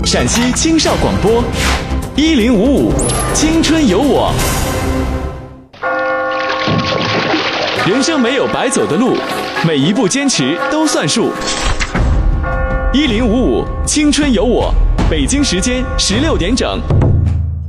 陕西青少广播1055青春有我。人生没有白走的路，每一步坚持都算数。1055青春有我，北京时间16点整。